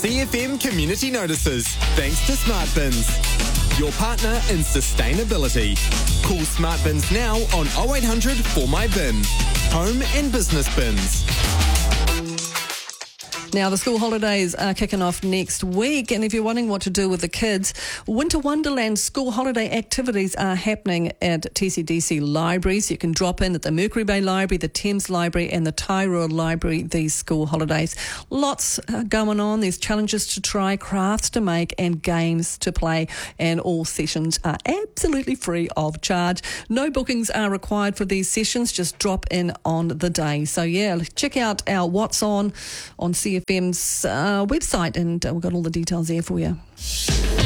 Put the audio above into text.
CFM Community Notices, thanks to Smart Bins, your partner in sustainability. Call Smart Bins now on 0800 4 My Bin. Home and business bins. Now, the school holidays are kicking off next week, and if you're wondering what to do with the kids, Winter Wonderland school holiday activities are happening at TCDC libraries. You can drop in at the Mercury Bay Library, the Thames Library and the Tairua Library these school holidays. Lots going on. There's challenges to try, crafts to make and games to play, and all sessions are absolutely free of charge. No bookings are required for these sessions. Just drop in on the day. So, yeah, check out our What's On CFM's website, and we've got all the details there for you.